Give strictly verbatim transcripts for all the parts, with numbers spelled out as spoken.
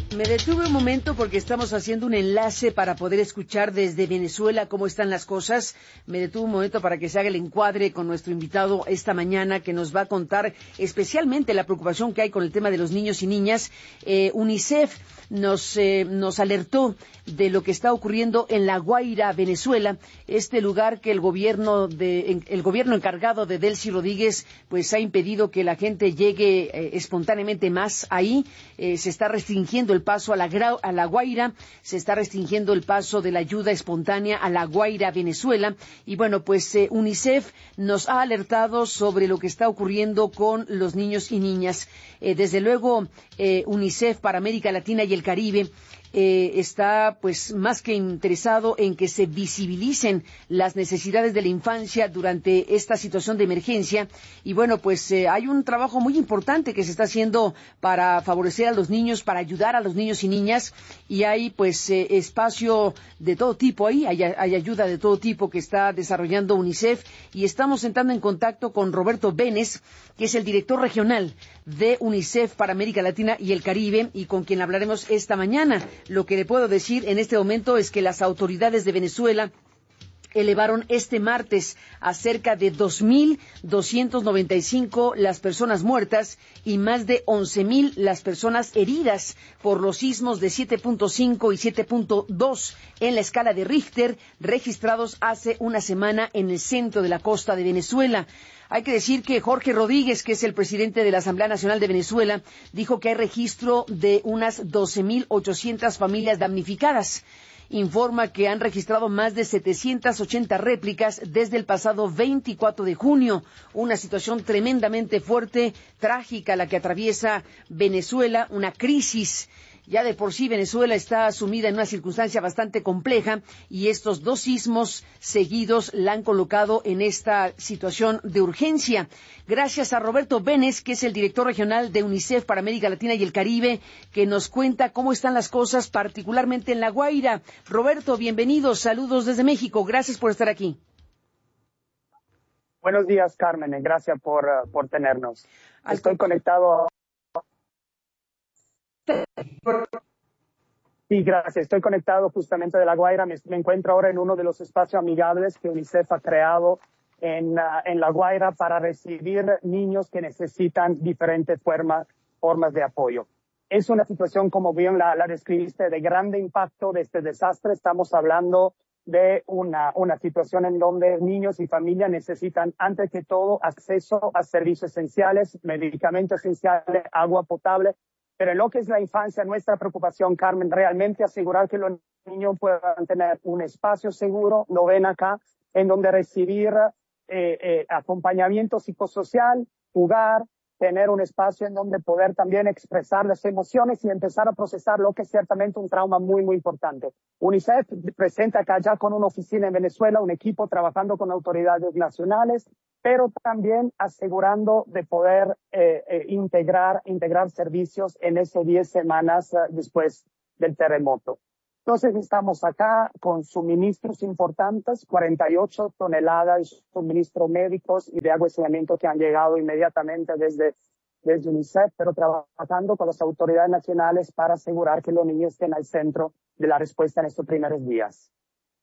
Me detuve un momento porque estamos haciendo un enlace para poder escuchar desde Venezuela cómo están las cosas. Me detuve un momento para que se haga el encuadre con nuestro invitado esta mañana, que nos va a contar especialmente la preocupación que hay con el tema de los niños y niñas. Eh, UNICEF nos, eh, nos alertó de lo que está ocurriendo en La Guaira, Venezuela, este lugar que el gobierno de el gobierno encargado de Delcy Rodríguez pues ha impedido que la gente llegue eh, espontáneamente más ahí. Eh, se está restringiendo el paso a la, a la Guaira, se está restringiendo el paso de la ayuda espontánea a La Guaira, Venezuela, y bueno, pues eh, UNICEF nos ha alertado sobre lo que está ocurriendo con los niños y niñas. Eh, desde luego, eh, UNICEF para América Latina y el Caribe Eh, está pues más que interesado en que se visibilicen las necesidades de la infancia durante esta situación de emergencia, y bueno, pues eh, hay un trabajo muy importante que se está haciendo para favorecer a los niños, para ayudar a los niños y niñas, y hay pues eh, espacio de todo tipo ahí, hay, hay ayuda de todo tipo que está desarrollando UNICEF, y estamos entrando en contacto con Roberto Benes, que es el director regional de UNICEF para América Latina y el Caribe, y con quien hablaremos esta mañana. Lo que le puedo decir en este momento es que las autoridades de Venezuela elevaron este martes a cerca de dos mil doscientas noventa y cinco las personas muertas y más de once mil las personas heridas por los sismos de siete punto cinco y siete punto dos en la escala de Richter registrados hace una semana en el centro de la costa de Venezuela. Hay que decir que Jorge Rodríguez, que es el presidente de la Asamblea Nacional de Venezuela, dijo que hay registro de unas doce mil ochocientas familias damnificadas. Informa que han registrado más de setecientas ochenta réplicas desde el pasado veinticuatro de junio. Una situación tremendamente fuerte, trágica, la que atraviesa Venezuela, una crisis. Ya de por sí Venezuela está sumida en una circunstancia bastante compleja, y estos dos sismos seguidos la han colocado en esta situación de urgencia. Gracias a Roberto Benes, que es el director regional de UNICEF para América Latina y el Caribe, que nos cuenta cómo están las cosas, particularmente en La Guaira. Roberto, bienvenido, saludos desde México, gracias por estar aquí. Buenos días, Carmen, gracias por, uh, por tenernos. Al Estoy conectado. Sí, gracias. Estoy conectado justamente de La Guaira. Me, me encuentro ahora en uno de los espacios amigables que UNICEF ha creado en, uh, en La Guaira para recibir niños que necesitan diferentes formas, formas de apoyo. Es una situación, como bien la, la describiste, de grande impacto de este desastre. Estamos hablando de una, una situación en donde niños y familias necesitan, antes que todo, acceso a servicios esenciales, medicamentos esenciales, agua potable. Pero en lo que es la infancia, nuestra preocupación, Carmen, realmente asegurar que los niños puedan tener un espacio seguro, lo ven acá, en donde recibir eh, eh, acompañamiento psicosocial, jugar, tener un espacio en donde poder también expresar las emociones y empezar a procesar lo que es ciertamente un trauma muy, muy importante. UNICEF presenta acá ya con una oficina en Venezuela, un equipo trabajando con autoridades nacionales, pero también asegurando de poder eh, eh, integrar, integrar servicios en esas diez semanas uh, después del terremoto. Entonces estamos acá con suministros importantes, cuarenta y ocho toneladas de suministros médicos y de agua y saneamiento que han llegado inmediatamente desde, desde UNICEF, pero trabajando con las autoridades nacionales para asegurar que los niños estén al centro de la respuesta en estos primeros días.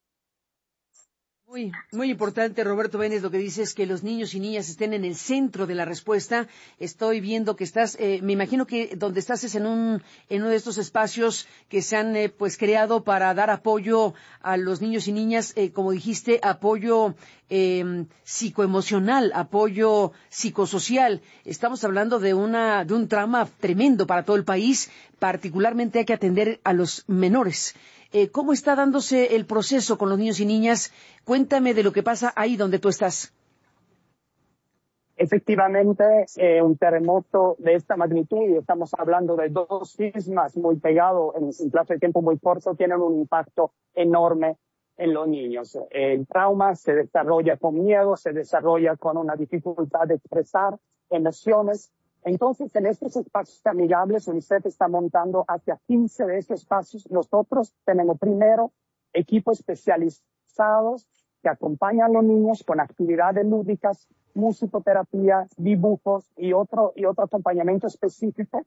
Muy, muy importante, Roberto Benes, lo que dice es que los niños y niñas estén en el centro de la respuesta. Estoy viendo que estás, eh, me imagino que donde estás es en un, en uno de estos espacios que se han, eh, pues, creado para dar apoyo a los niños y niñas, eh, como dijiste, apoyo eh, psicoemocional, apoyo psicosocial. Estamos hablando de una, de un trauma tremendo para todo el país. Particularmente hay que atender a los menores. Eh, ¿Cómo está dándose el proceso con los niños y niñas? Cuéntame de lo que pasa ahí donde tú estás. Efectivamente, eh, un terremoto de esta magnitud, y estamos hablando de dos sismos muy pegados en un plazo de tiempo muy corto, tienen un impacto enorme en los niños. El trauma se desarrolla con miedo, se desarrolla con una dificultad de expresar emociones. Entonces, en estos espacios amigables, UNICEF está montando hacia quince de estos espacios. Nosotros tenemos primero equipos especializados que acompañan a los niños con actividades lúdicas, musicoterapia, dibujos y otro, y otro acompañamiento específico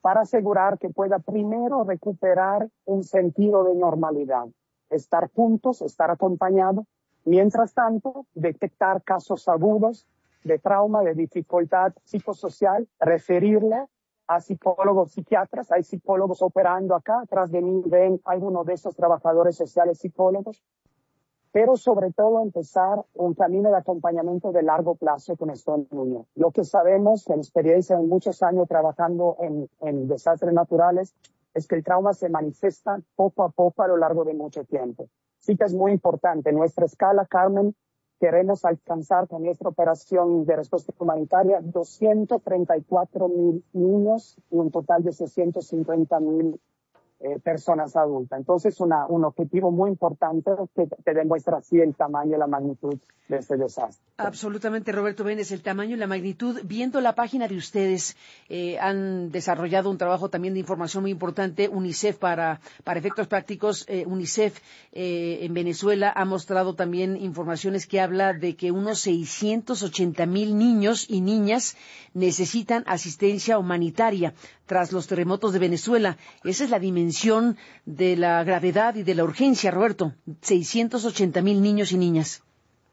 para asegurar que pueda primero recuperar un sentido de normalidad, estar juntos, estar acompañados, mientras tanto detectar casos agudos de trauma, de dificultad psicosocial, referirle a psicólogos, psiquiatras. Hay psicólogos operando acá, atrás de mí ven algunos de esos trabajadores sociales psicólogos, pero sobre todo empezar un camino de acompañamiento de largo plazo con estos niños. Lo que sabemos, la experiencia de muchos años trabajando en, en desastres naturales, es que el trauma se manifiesta poco a poco a lo largo de mucho tiempo. Sí que es muy importante. En nuestra escala, Carmen, queremos alcanzar con nuestra operación de respuesta humanitaria doscientos treinta y cuatro mil niños y un total de seiscientos cincuenta mil eh, personas adultas. Entonces, una, un objetivo muy importante que te demuestra así el tamaño y la magnitud de este desastre. Absolutamente, Roberto Benes, el tamaño y la magnitud. Viendo la página de ustedes, eh, han desarrollado un trabajo también de información muy importante. UNICEF, para, para efectos prácticos, eh, UNICEF eh, en Venezuela ha mostrado también informaciones que habla de que unos seiscientos ochenta mil niños y niñas necesitan asistencia humanitaria tras los terremotos de Venezuela. Esa es la dimensión de la gravedad y de la urgencia, Roberto. seiscientos ochenta mil niños y niñas.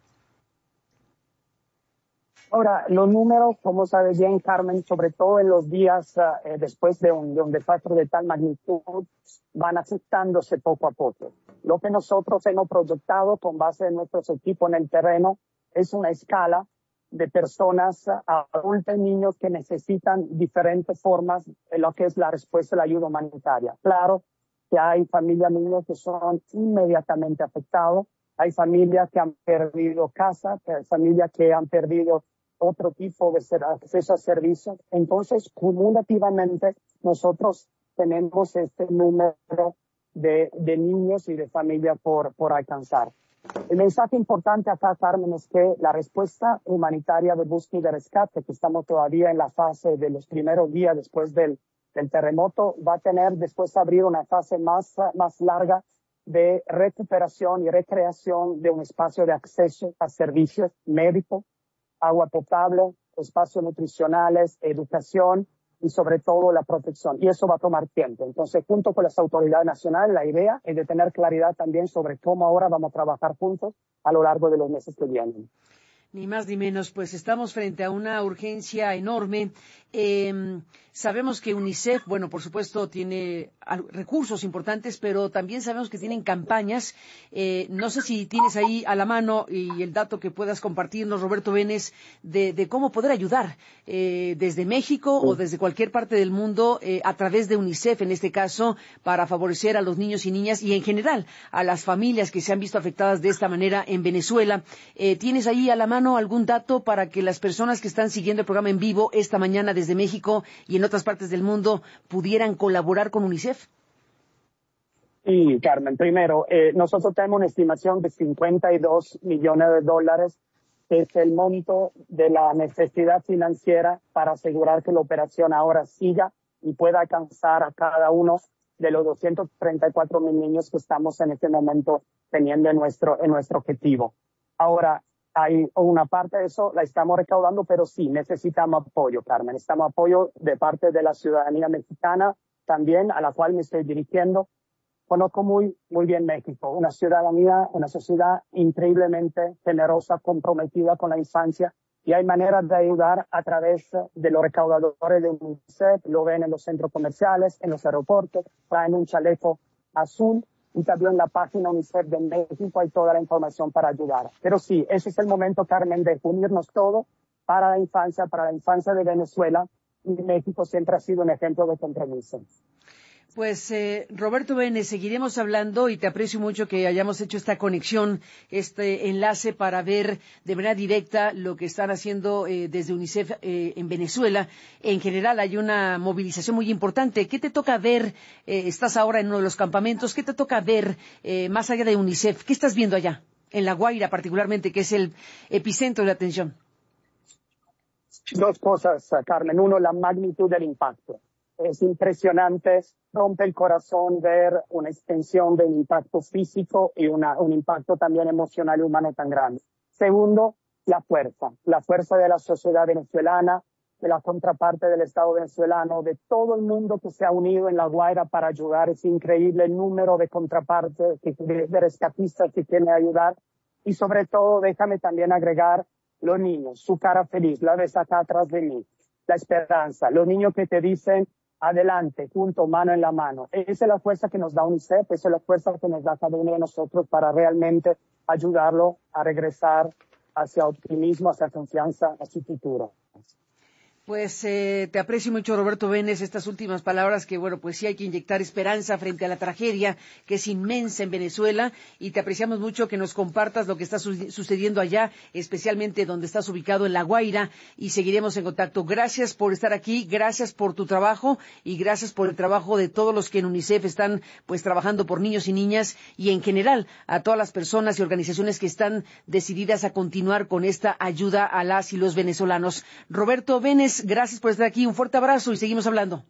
Ahora, los números, como sabes bien, Carmen, sobre todo en los días uh, eh, después de un, de un desastre de tal magnitud, van afectándose poco a poco. Lo que nosotros hemos proyectado con base en nuestros equipos en el terreno es una escala de personas, uh, adultos y niños que necesitan diferentes formas de lo que es la respuesta a la ayuda humanitaria. Claro que hay familias, niños que son inmediatamente afectados, hay familias que han perdido casa, hay familias que han perdido otro tipo de acceso a servicios. Entonces, cumulativamente, nosotros tenemos este número de, de niños y de familias por, por alcanzar. El mensaje importante acá, Carmen, es que la respuesta humanitaria de búsqueda y de rescate, que estamos todavía en la fase de los primeros días después del, del terremoto, va a tener después abrir una fase más, más larga de recuperación y recreación de un espacio de acceso a servicios médicos, agua potable, espacios nutricionales, educación y sobre todo la protección. Y eso va a tomar tiempo. Entonces, junto con las autoridades nacionales, la idea es de tener claridad también sobre cómo ahora vamos a trabajar juntos a lo largo de los meses que vienen. Ni más ni menos, pues estamos frente a una urgencia enorme. Eh, sabemos que UNICEF, bueno, por supuesto, tiene recursos importantes, pero también sabemos que tienen campañas. Eh, no sé si tienes ahí a la mano y el dato que puedas compartirnos, Roberto Benes, de, de cómo poder ayudar eh, desde México o desde cualquier parte del mundo eh, a través de UNICEF, en este caso, para favorecer a los niños y niñas y en general a las familias que se han visto afectadas de esta manera en Venezuela. Eh, ¿Tienes ahí a la mano algún dato para que las personas que están siguiendo el programa en vivo esta mañana desde México y en otras partes del mundo pudieran colaborar con UNICEF? Sí, Carmen. Primero, eh, nosotros tenemos una estimación de cincuenta y dos millones de dólares, que es el monto de la necesidad financiera para asegurar que la operación ahora siga y pueda alcanzar a cada uno de los doscientos treinta y cuatro mil niños que estamos en este momento teniendo en nuestro, en nuestro objetivo. Ahora, hay una parte de eso, la estamos recaudando, pero sí, necesitamos apoyo, Carmen. Necesitamos apoyo de parte de la ciudadanía mexicana también, a la cual me estoy dirigiendo. Conozco muy, muy bien México, una ciudadanía, una sociedad increíblemente generosa, comprometida con la infancia, y hay maneras de ayudar a través de los recaudadores de UNICEF. Lo ven en los centros comerciales, en los aeropuertos, traen un chaleco azul, y también en la página UNICEF de México hay toda la información para ayudar. Pero sí, ese es el momento, Carmen, de unirnos todos para la infancia, para la infancia de Venezuela, y México siempre ha sido un ejemplo de compromiso. Pues, eh, Roberto Benes, seguiremos hablando y te aprecio mucho que hayamos hecho esta conexión, este enlace para ver de manera directa lo que están haciendo eh, desde UNICEF eh, en Venezuela. En general hay una movilización muy importante. ¿Qué te toca ver? Eh, estás ahora en uno de los campamentos. ¿Qué te toca ver eh, más allá de UNICEF? ¿Qué estás viendo allá? En La Guaira particularmente, que es el epicentro de atención. Dos cosas, Carmen. Uno, la magnitud del impacto. Es impresionante, rompe el corazón ver una extensión del impacto físico y una, un impacto también emocional y humano tan grande. Segundo, la fuerza, la fuerza de la sociedad venezolana, de la contraparte del Estado venezolano, de todo el mundo que se ha unido en La Guaira para ayudar. Es increíble el número de contrapartes, de, de rescatistas que quieren ayudar. Y sobre todo, déjame también agregar los niños, su cara feliz, la ves acá atrás de mí, la esperanza, los niños que te dicen adelante, juntos, mano en la mano. Esa es la fuerza que nos da UNICEF, esa es la fuerza que nos da cada uno de nosotros para realmente ayudarlo a regresar hacia optimismo, hacia confianza, a su futuro. Pues eh, te aprecio mucho, Roberto Benes, estas últimas palabras que, bueno, pues sí hay que inyectar esperanza frente a la tragedia que es inmensa en Venezuela, y te apreciamos mucho que nos compartas lo que está su sucediendo allá, especialmente donde estás ubicado en La Guaira, y seguiremos en contacto. Gracias por estar aquí, gracias por tu trabajo y gracias por el trabajo de todos los que en UNICEF están pues trabajando por niños y niñas, y en general a todas las personas y organizaciones que están decididas a continuar con esta ayuda a las y los venezolanos. Roberto Benes, gracias por estar aquí, un fuerte abrazo y seguimos hablando.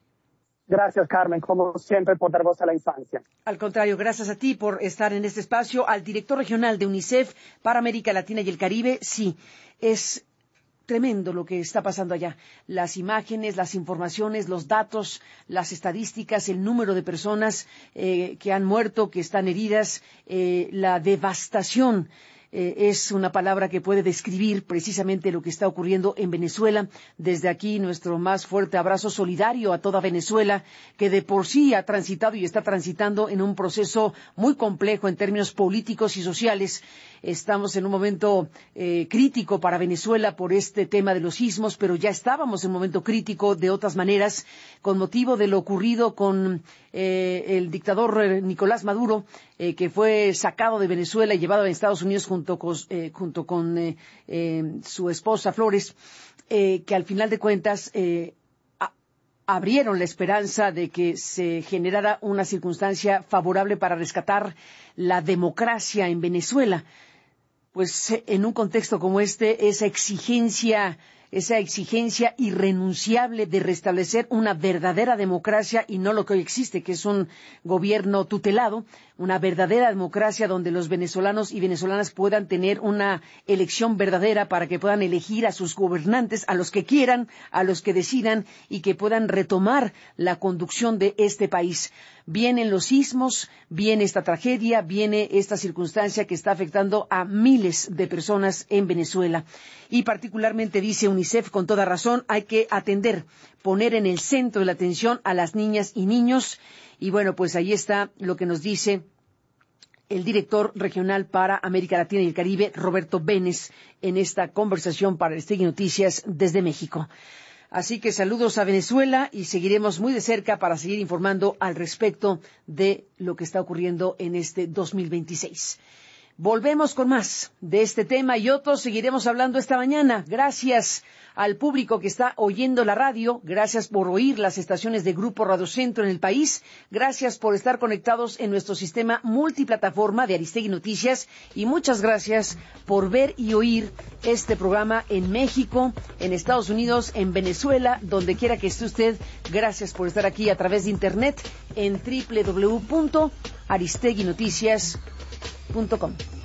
Gracias, Carmen, como siempre, por dar voz a la infancia. Al contrario, gracias a ti por estar en este espacio. Al director regional de UNICEF para América Latina y el Caribe, sí, es tremendo lo que está pasando allá. Las imágenes, las informaciones, los datos, las estadísticas, el número de personas eh, que han muerto, que están heridas, eh, la devastación. Eh, es una palabra que puede describir precisamente lo que está ocurriendo en Venezuela. Desde aquí, nuestro más fuerte abrazo solidario a toda Venezuela, que de por sí ha transitado y está transitando en un proceso muy complejo en términos políticos y sociales. Estamos en un momento eh, crítico para Venezuela por este tema de los sismos, pero ya estábamos en un momento crítico de otras maneras, con motivo de lo ocurrido con eh, el dictador eh, Nicolás Maduro, eh, que fue sacado de Venezuela y llevado a Estados Unidos junto con, eh, junto con eh, eh, su esposa Flores, eh, que al final de cuentas eh, a, abrieron la esperanza de que se generara una circunstancia favorable para rescatar la democracia en Venezuela. Pues en un contexto como este, esa exigencia, esa exigencia irrenunciable de restablecer una verdadera democracia y no lo que hoy existe, que es un gobierno tutelado, una verdadera democracia donde los venezolanos y venezolanas puedan tener una elección verdadera para que puedan elegir a sus gobernantes, a los que quieran, a los que decidan, y que puedan retomar la conducción de este país. Vienen los sismos, viene esta tragedia, viene esta circunstancia que está afectando a miles de personas en Venezuela. Y particularmente, dice UNICEF con toda razón, hay que atender, poner en el centro de la atención a las niñas y niños. Y bueno, pues ahí está lo que nos dice el director regional para América Latina y el Caribe, Roberto Benes, en esta conversación para Aristegui Noticias desde México. Así que saludos a Venezuela y seguiremos muy de cerca para seguir informando al respecto de lo que está ocurriendo en este dos mil veintiséis. Volvemos con más de este tema y otros. Seguiremos hablando esta mañana. Gracias al público que está oyendo la radio. Gracias por oír las estaciones de Grupo Radio Centro en el país. Gracias por estar conectados en nuestro sistema multiplataforma de Aristegui Noticias. Y muchas gracias por ver y oír este programa en México, en Estados Unidos, en Venezuela, donde quiera que esté usted. Gracias por estar aquí a través de Internet en doble u doble u doble u punto aristegui noticias punto com.